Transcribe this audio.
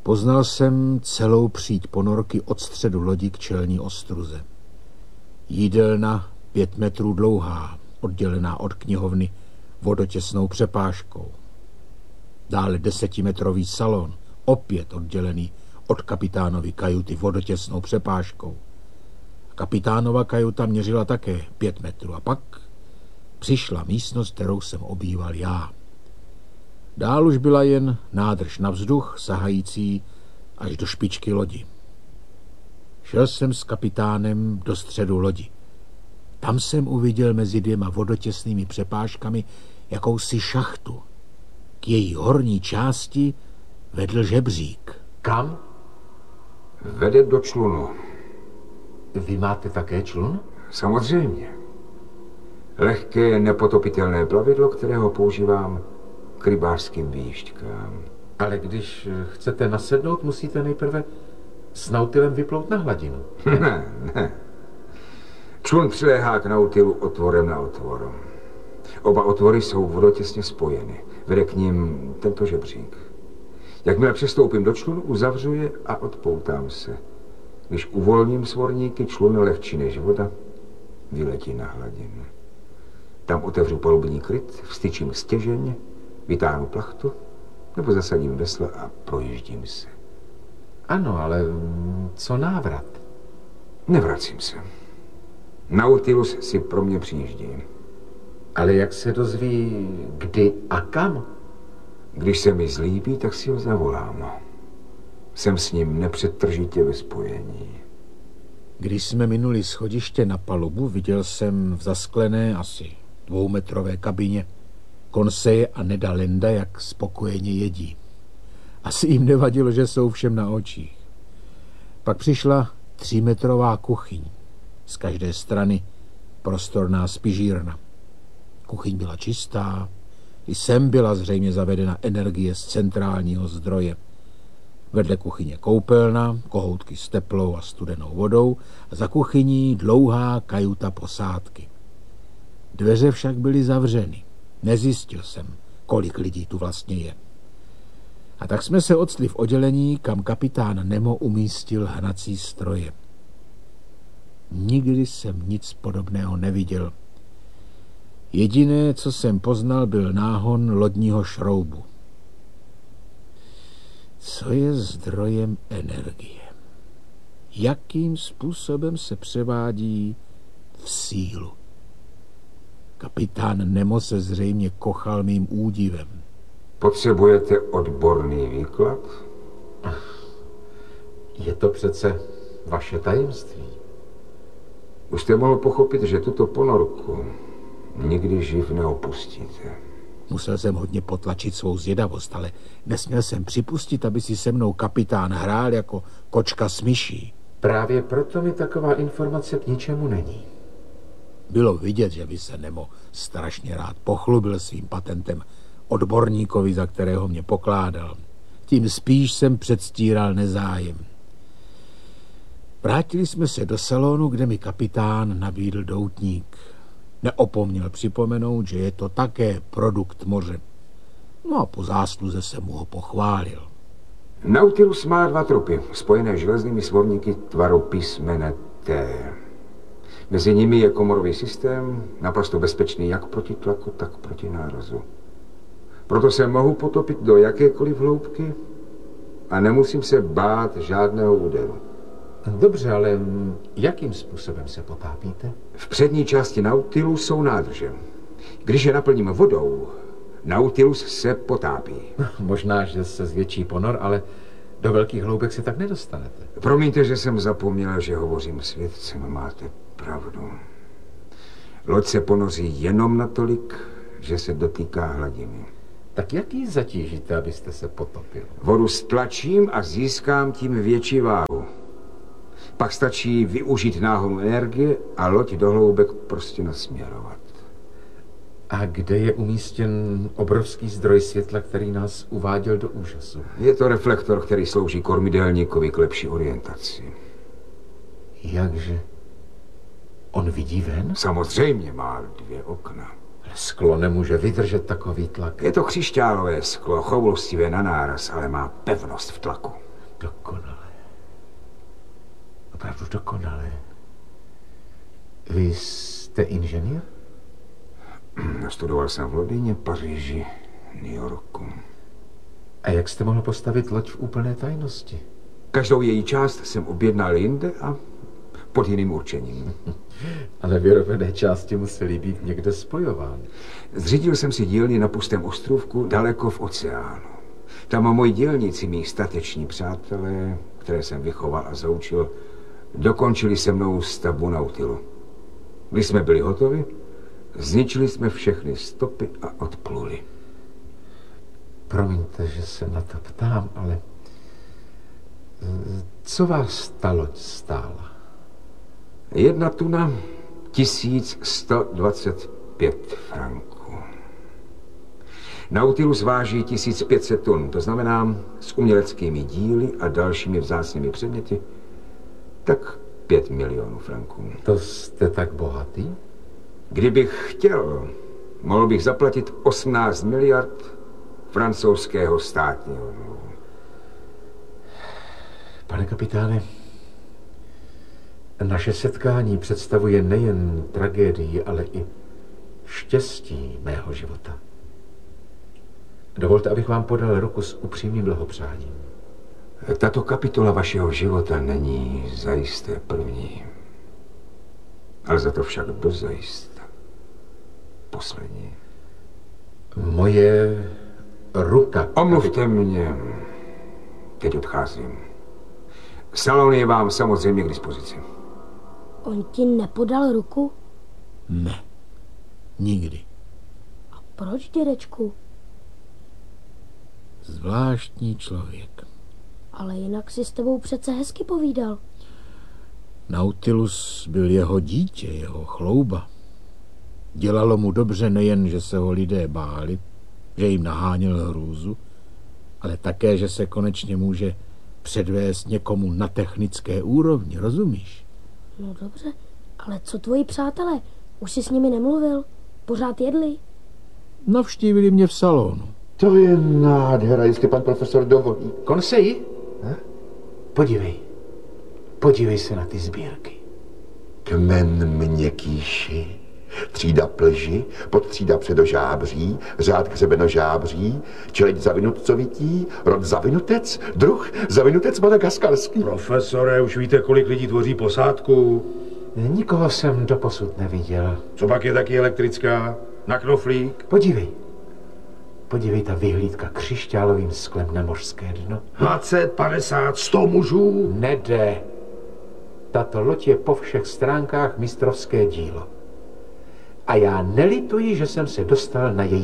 Poznal jsem celou příď ponorky od středu lodi k čelní ostruze. Jídelna 5 metrů dlouhá, oddělená od knihovny vodotěsnou přepážkou. Dále 10metrový salon, opět oddělený od kapitánovy kajuty vodotěsnou přepážkou. Kapitánova kajuta měřila také 5 metrů a pak přišla místnost, kterou jsem obýval já. Dál už byla jen nádrž na vzduch, sahající až do špičky lodi. Šel jsem s kapitánem do středu lodi. Tam jsem uviděl mezi 2 vodotěsnými přepážkami jakousi šachtu. K její horní části vedl žebřík. Kam? Vede do člunu. Vy máte také člun? Samozřejmě. Lehké, nepotopitelné plavidlo, kterého používám k rybářským výjížďkám. Ale když chcete nasednout, musíte nejprve s nautilem vyplout na hladinu. Ne. Člun přiléhá k nautilu otvorem na otvor. Oba otvory jsou vodotěsně spojeny. Vede k ním tento žebřík. Jakmile přestoupím do člunu, uzavřu je a odpoutám se. Když uvolním svorníky, člun lehčí než voda vyletí na hladinu. Tam otevřu palubní kryt, vstyčím stěžeň, vytáhnu plachtu, nebo zasadím vesla a projíždím se. Ano, ale co návrat? Nevracím se. Nautilus si pro mě přijíždí. Ale jak se dozví, kdy a kam? Když se mi zlíbí, tak si ho zavolám. Jsem s ním nepřetržitě ve spojení. Když jsme minuli schodiště na palubu, viděl jsem v zasklené asi 2metrové kabině Conseje a Neda Landa, jak spokojeně jedí. Asi jim nevadilo, že jsou všem na očích. Pak přišla 3metrová kuchyň. Z každé strany prostorná spižírna. Kuchyň byla čistá, i sem byla zřejmě zavedena energie z centrálního zdroje. Vedle kuchyně koupelna, kohoutky s teplou a studenou vodou a za kuchyní dlouhá kajuta posádky. Dveře však byly zavřeny. Nezjistil jsem, kolik lidí tu vlastně je. A tak jsme se octli v oddělení, kam kapitán Nemo umístil hnací stroje. Nikdy jsem nic podobného neviděl. Jediné, co jsem poznal, byl náhon lodního šroubu. Co je zdrojem energie? Jakým způsobem se převádí v sílu? Kapitán Nemo se zřejmě kochal mým údivem. Potřebujete odborný výklad? Je to přece vaše tajemství. Už jste mohl pochopit, že tuto ponorku nikdy živ neopustíte. Musel jsem hodně potlačit svou zvědavost, ale nesměl jsem připustit, aby si se mnou kapitán hrál jako kočka s myší. Právě proto mi taková informace k ničemu není. Bylo vidět, že by se Nemo strašně rád pochlubil svým patentem odborníkovi, za kterého mě pokládal. Tím spíš jsem předstíral nezájem. Vrátili jsme se do salonu, kde mi kapitán nabídl doutník. Neopomněl připomenout, že je to také produkt moře. No a po zásluze jsem mu ho pochválil. Nautilus má 2 trupy, spojené železnými svorníky tvaru písmene T. Mezi nimi je komorový systém, naprosto bezpečný jak proti tlaku, tak proti nárazu. Proto se mohu potopit do jakékoliv hloubky a nemusím se bát žádného úderu. Dobře, ale jakým způsobem se potápíte? V přední části Nautilu jsou nádrže. Když je naplním vodou, Nautilus se potápí. Možná, že se zvětší ponor, ale do velkých hloubek se tak nedostanete. Promiňte, že jsem zapomněl, že hovořím s vědcem. Máte pravdu. Loď se ponoří jenom natolik, že se dotýká hladiny. Tak jak ji zatížíte, abyste se potopil? Vodu stlačím a získám tím větší váhu. Pak stačí využít náhonu energie a loď do hloubek prostě nasměrovat. A kde je umístěn obrovský zdroj světla, který nás uváděl do úžasu? Je to reflektor, který slouží kormidelníkovi k lepší orientaci. Jakže? On vidí ven? Samozřejmě má 2 okna. Sklo nemůže vydržet takový tlak. Je to křišťálové sklo, choulostivé na náraz, ale má pevnost v tlaku. Dokonale. Opravdu dokonale. Vy jste inženýr? Studoval jsem v Londýně, Paříži, New Yorku. A jak jste mohl postavit loď v úplné tajnosti? Každou její část jsem objednal jinde a pod jiným určením. Ale vyrobené části musely být někde spojovány. Zřídil jsem si dílny na pustém ostrovku daleko v oceánu. Tam moji dělníci, mý stateční přátelé, které jsem vychoval a zaučil, dokončili se mnou stavbu Nautilu. Když jsme byli hotovi, zničili jsme všechny stopy a odpluli. Promiňte, že se na to ptám, ale co vás ta loď stála? 1 tuna, 1125 franků. Nautilus váží 1500 tun, to znamená s uměleckými díly a dalšími vzácnými předměty, tak 5 milionů franků. To jste tak bohatý? Kdybych chtěl, mohl bych zaplatit 18 miliard francouzského státního dluhu. Pane kapitáne, naše setkání představuje nejen tragédii, ale i štěstí mého života. Dovolte, abych vám podal ruku s upřímným blahopřáním. Tato kapitola vašeho života není zajisté první, ale za to však dozajista poslední. Moje ruka... Omluvte mě. Teď odcházím. Salon je vám samozřejmě k dispozici. On ti nepodal ruku? Ne, nikdy. A proč, dědečku? Zvláštní člověk. Ale jinak si s tebou přece hezky povídal. Nautilus byl jeho dítě, jeho chlouba. Dělalo mu dobře nejen, že se ho lidé báli, že jim naháněl hrůzu, ale také, že se konečně může předvést někomu na technické úrovni, rozumíš? No dobře, ale co tvoji přátelé? Už jsi s nimi nemluvil? Pořád jedli? Navštívili mě v salonu. To je nádhera, jestli pan profesor dovolí. Conseil? Podívej se na ty sbírky. Kmen měkkýši, třída plži, podtřída předožábří, řád hřebenožábří, čeleď zavinutcovití, rod zavinutec, druh zavinutec madagaskarský. Profesore, už víte, kolik lidí tvoří posádku? Nikoho jsem doposud neviděl. Co pak je taky elektrická? Na knoflík? Podívej, ta vyhlídka křišťálovým sklem na mořské dno. 20, 50, 100 mužů? Nede. Tato loď je po všech stránkách mistrovské dílo. A já nelituji, že jsem se dostal na její